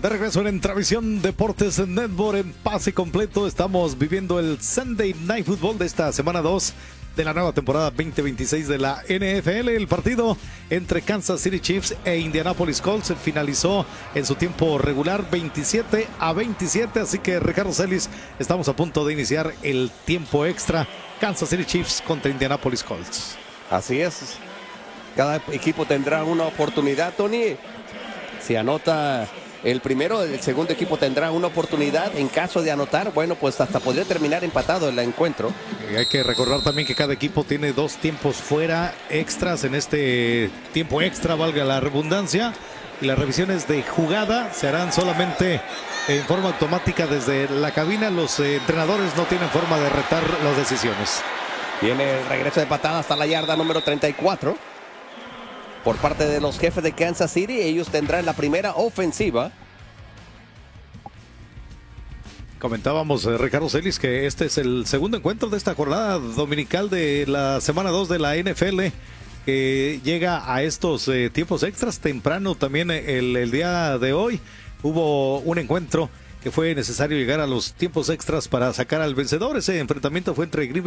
De regreso en Entravisión Deportes Network en pase completo. Estamos viviendo el Sunday Night Football de esta semana 2 de la nueva temporada 2026 de la NFL. El partido entre Kansas City Chiefs e Indianapolis Colts finalizó en su tiempo regular 27-27. Así que, Ricardo Celis, estamos a punto de iniciar el tiempo extra. Kansas City Chiefs contra Indianapolis Colts. Así es. Cada equipo tendrá una oportunidad, Tony. Si anota el primero, el segundo equipo tendrá una oportunidad. En caso de anotar, bueno, pues hasta podría terminar empatado el encuentro. Hay que recordar también que cada equipo tiene 2 tiempos fuera extras en este tiempo extra, valga la redundancia. Y las revisiones de jugada se harán solamente en forma automática desde la cabina. Los entrenadores no tienen forma de retar las decisiones. Viene el regreso de patada hasta la yarda número 34. Por parte de los jefes de Kansas City, ellos tendrán la primera ofensiva. Comentábamos, Ricardo Celis, que este es el segundo encuentro de esta jornada dominical de la semana 2 de la NFL, que llega a estos tiempos extras. Temprano también el día de hoy hubo un encuentro que fue necesario llegar a los tiempos extras para sacar al vencedor. Ese enfrentamiento fue entre Green